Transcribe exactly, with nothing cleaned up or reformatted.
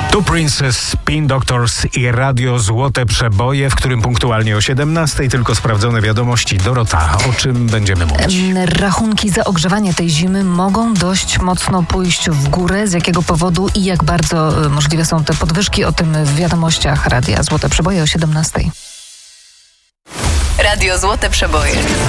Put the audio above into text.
Tu Princess, Spin Doctors i Radio Złote Przeboje, w którym punktualnie o siedemnastej tylko sprawdzone wiadomości. Dorota, o czym będziemy mówić? Rachunki za ogrzewanie tej zimy mogą dość mocno pójść w górę. Z jakiego powodu i jak bardzo możliwe są te podwyżki? O tym w wiadomościach Radia Złote Przeboje o siedemnastej. Radio Złote Przeboje.